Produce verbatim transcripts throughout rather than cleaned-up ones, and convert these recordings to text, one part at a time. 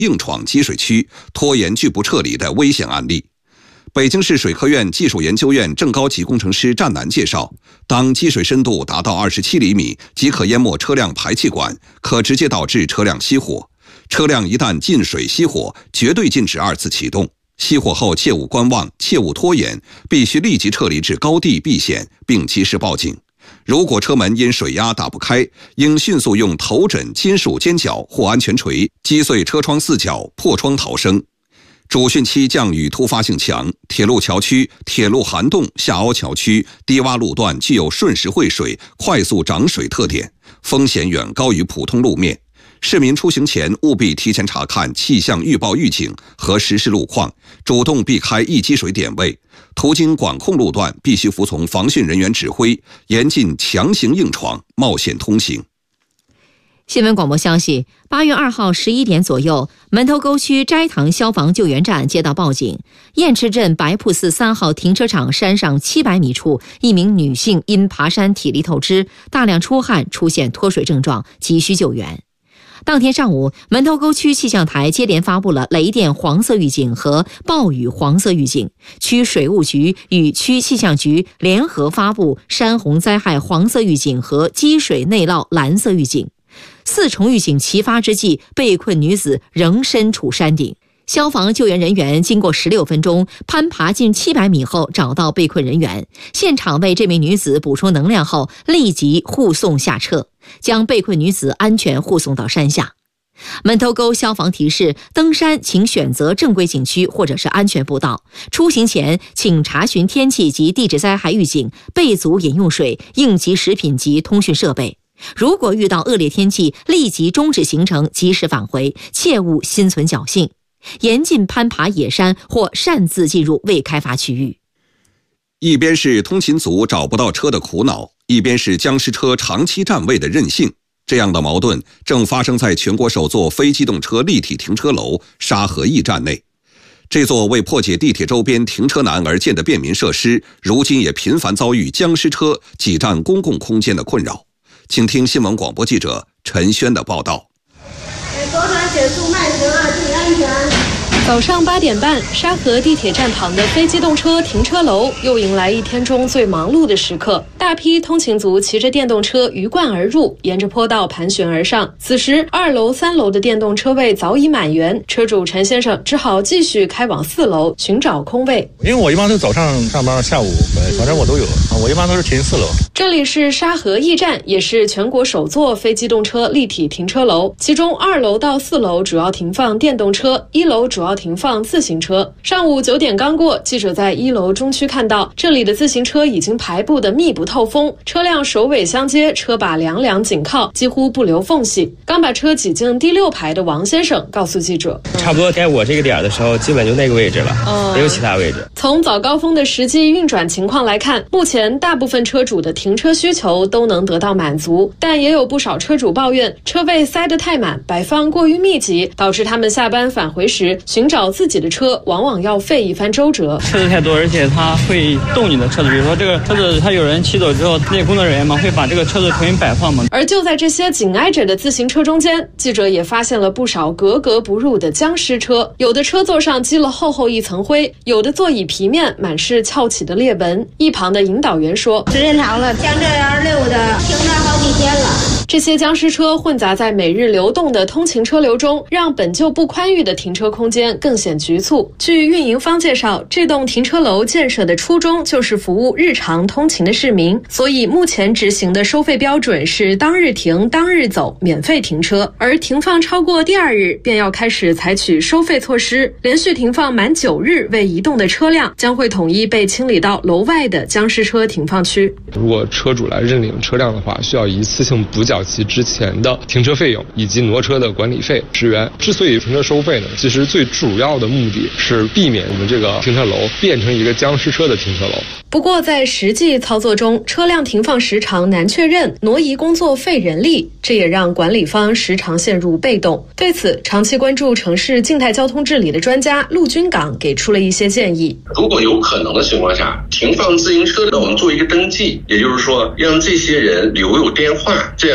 硬闯积水区、拖延拒不撤离的危险案例。北京市水科院技术研究院正高级工程师战南介绍，当积水深度达到二十七厘米即可淹没车辆排气管，可直接导致车辆熄火。车辆一旦进水熄火，绝对禁止二次启动。熄火后切勿观望，切勿拖延，必须立即撤离至高地避险，并及时报警。如果车门因水压打不开，应迅速用头枕、金属尖角或安全锤击碎车窗四角，破窗逃生。主汛期降雨突发性强，铁路桥区、铁路涵洞、下凹桥区、低洼路段具有瞬时汇水、快速涨水特点，风险远高于普通路面。市民出行前务必提前查看气象预报预警和实时路况，主动避开易积水点位。途经管控路段必须服从防汛人员指挥，严禁强行硬闯、冒险通行。 新闻广播消息，八月二号十一点左右，门头沟区斋堂消防救援站接到报警，雁池镇白瀑寺三号停车场山上七百米处，一名女性因爬山体力透支，大量出汗，出现脱水症状，急需救援。当天上午，门头沟区气象台接连发布了雷电黄色预警和暴雨黄色预警，区水务局与区气象局联合发布山洪灾害黄色预警和积水内涝蓝色预警。四重预警齐发之际，被困女子仍身处山顶。消防救援人员经过十六分钟攀爬近七百米后找到被困人员，现场为这名女子补充能量后立即护送下撤，将被困女子安全护送到山下。门头沟消防提示，登山请选择正规景区或者是安全步道，出行前请查询天气及地质灾害预警，备足饮用水、应急食品及通讯设备。如果遇到恶劣天气，立即终止行程，及时返回，切勿心存侥幸，严禁攀爬野山或擅自进入未开发区域。 一边是通勤族找不到车的苦恼，一边是僵尸车长期占位的任性，这样的矛盾正发生在全国首座非机动车立体停车楼沙河驿站内。这座为破解地铁周边停车难而建的便民设施，如今也频繁遭遇僵尸车挤占公共空间的困扰。请听新闻广播记者陈轩的报道。 左转减速慢行啊，注意安全。 早上八点半，沙河地铁站旁的非机动车停车楼又迎来一天中最忙碌的时刻。大批通勤族骑着电动车鱼贯而入，沿着坡道盘旋而上。此时，二楼、三楼的电动车位早已满员，车主陈先生只好继续开往四楼寻找空位。 因为我一般都早上上班，下午反正我都有，我一般都是停四楼。 这里是沙河驿站，也是全国首座非机动车立体停车楼，其中二楼到四楼主要停放电动车，一楼主要停放自行车。上午九点刚过，记者在一楼中区看到，这里的自行车已经排布得密不透风，车辆首尾相接，车把两两紧靠，几乎不留缝隙。刚把车挤进第六排的王先生告诉记者， 差不多该我这个点的时候，基本就那个位置了，嗯、没有其他位置。 从早高峰的实际运转情况来看，目前大部分车主的停车需求都能得到满足，但也有不少车主抱怨车位塞得太满，摆放过于密集，导致他们下班返回时寻找自己的车往往要费一番周折。 车子太多，而且它会动你的车子，比如说这个车子它有人骑走之后，那工作人员嘛会把这个车子重新摆放嘛。 而就在这些紧挨着的自行车中间，记者也发现了不少格格不入的僵尸车，有的车座上积了厚厚一层灰，有的座椅皮面满是翘起的裂纹。一旁的引导员说， 时间长了，像这样溜的停这好几天了。 这些僵尸车混杂在每日流动的通勤车流中，让本就不宽裕的停车空间更显局促。据运营方介绍，这栋停车楼建设的初衷就是服务日常通勤的市民，所以目前执行的收费标准是当日停当日走，免费停车，而停放超过第二日便要开始采取收费措施。连续停放满九日未移动的车辆将会统一被清理到楼外的僵尸车停放区。 如果车主来认领车辆的话，需要一次性补缴其之前的停车费用以及挪车的管理费十元。之所以停车收费呢，其实最主要的目的是避免我们这个停车楼变成一个僵尸车的停车楼。 不过在实际操作中，车辆停放时长难确认，挪移工作费人力，这也让管理方时常陷入被动。对此，长期关注城市静态交通治理的专家陆军港给出了一些建议。 如果有可能的情况下，停放自行车的我们做一个登记，也就是说让这些人留有电话，这样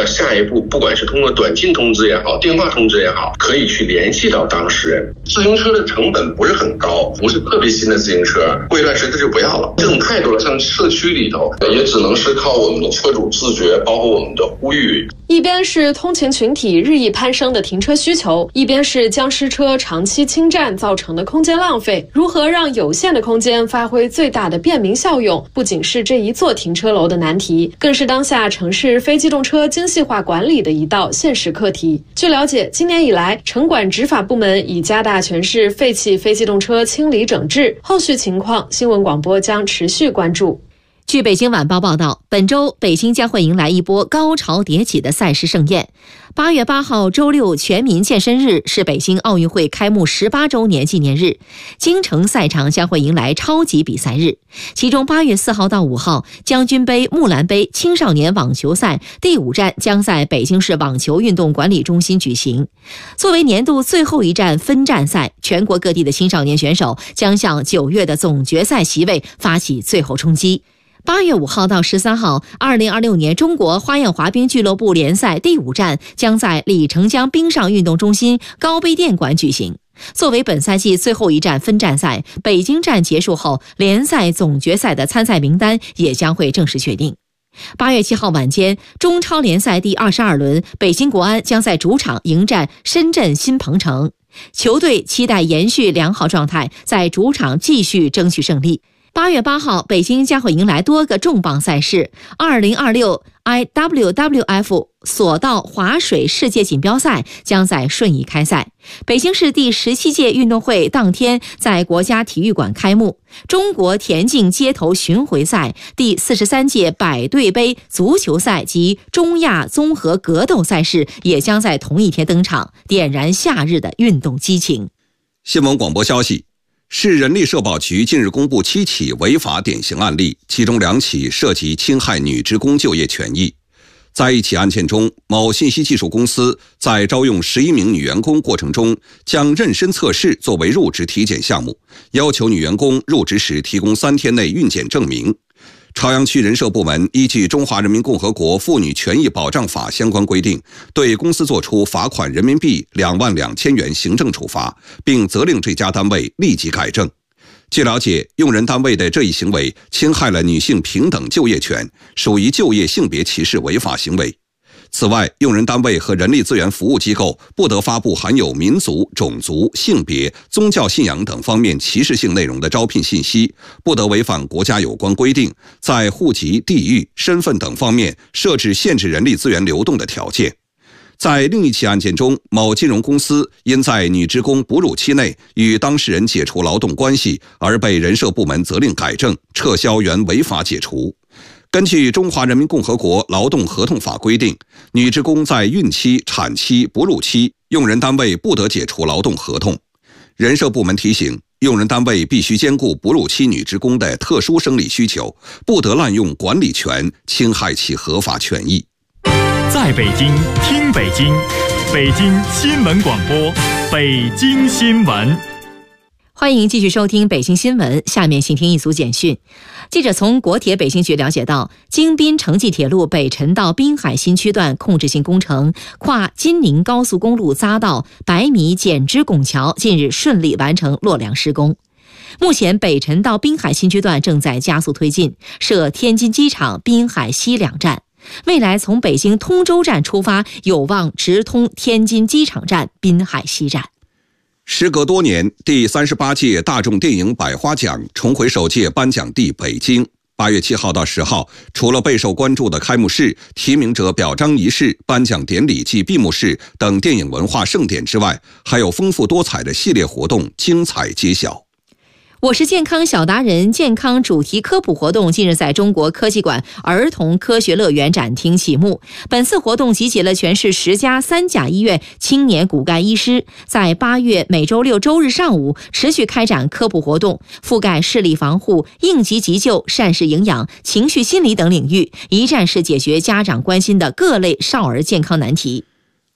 呢，下一步不管是通过短信通知也好，电话通知也好，可以去联系到当事人。自行车的成本不是很高，不是特别新的自行车，过一段时间就不要了。这种态度了，像社区里头也只能是靠我们的车主自觉，包括我们的呼吁。 一边是通勤群体日益攀升的停车需求，一边是僵尸车长期侵占造成的空间浪费。如何让有限的空间发挥最大的便民效用，不仅是这一座停车楼的难题，更是当下城市非机动车精细化管理的一道现实课题。据了解，今年以来，城管执法部门已加大全市废弃非机动车清理整治，后续情况新闻广播将持续关注。 据北京晚报报道，本周北京将会迎来一波高潮迭起的赛事盛宴。八月八号周六全民健身日是北京奥运会开幕十八周年纪念日，京城赛场将会迎来超级比赛日。其中八月四号到五号，将军杯、木兰杯青少年网球赛第五站将在北京市网球运动管理中心举行。作为年度最后一站分站赛，全国各地的青少年选手将向九月的总决赛席位发起最后冲击。八月五号到十三号，二零二六年中国花样滑冰俱乐部联赛第五站将在李成江冰上运动中心高碑店馆举行。作为本赛季最后一站分站赛，北京站结束后，联赛总决赛的参赛名单也将会正式确定。八月七号晚间，中超联赛第二十二轮，北京国安将在主场迎战深圳新鹏城，球队期待延续良好状态，在主场继续争取胜利。八月八号，北京将会迎来多个重磅赛事。二零二六 I W W F 索道滑水世界锦标赛将在顺义开赛。北京市第十七届运动会当天在国家体育馆开幕。中国田径街头巡回赛、第四十三届百队杯足球赛及中亚综合格斗赛事也将在同一天登场，点燃夏日的运动激情。 新闻广播消息。市人力社保局近日公布七起违法典型案例，其中两起涉及侵害女职工就业权益。在一起案件中，某信息技术公司在招用十一名女员工过程中，将妊娠测试作为入职体检项目，要求女员工入职时提供三天内孕检证明。朝阳区人社部门依据《中华人民共和国妇女权益保障法》相关规定，对公司作出罚款人民币两万两千元行政处罚，并责令这家单位立即改正。据了解，用人单位的这一行为侵害了女性平等就业权，属于就业性别歧视违法行为。此外，用人单位和人力资源服务机构不得发布含有民族、种族、性别、宗教信仰等方面歧视性内容的招聘信息，不得违反国家有关规定，在户籍、地域、身份等方面设置限制人力资源流动的条件。在另一起案件中，某金融公司因在女职工哺乳期内与当事人解除劳动关系，而被人社部门责令改正，撤销原违法解除。根据《中华人民共和国劳动合同法》规定，女职工在孕期、产期、哺乳期，用人单位不得解除劳动合同。人社部门提醒，用人单位必须兼顾哺乳期女职工的特殊生理需求，不得滥用管理权，侵害其合法权益。 在北京听北京，北京新闻广播，北京新闻。 欢迎继续收听北京新闻，下面请听一组简讯。记者从国铁北京局了解到，京滨城际铁路北辰到滨海新区段控制性工程跨金宁高速公路匝道百米剪枝拱桥近日顺利完成落梁施工。目前北辰到滨海新区段正在加速推进，设天津机场、滨海西两站。未来从北京通州站出发，有望直通天津机场站、滨海西站。 时隔多年，第三十八届大众电影百花奖重回首届颁奖地北京。八月七号到十号，除了备受关注的开幕式、提名者表彰仪式、颁奖典礼暨闭幕式等电影文化盛典之外，还有丰富多彩的系列活动精彩揭晓。 我是健康小达人健康主题科普活动近日在中国科技馆儿童科学乐园展厅启幕。本次活动集结了全市十家三甲医院青年骨干医师，在八月每周六周日上午持续开展科普活动，覆盖视力防护、应急急救、膳食营养、情绪心理等领域，一站式解决家长关心的各类少儿健康难题。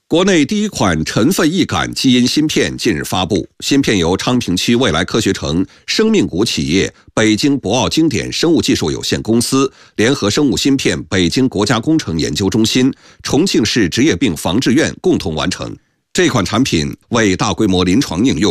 国内第一款成分易感基因芯片近日发布，芯片由昌平区未来科学城生命股企业、北京博奥经典生物技术有限公司、联合生物芯片北京国家工程研究中心、重庆市职业病防治院共同完成。这款产品为大规模临床应用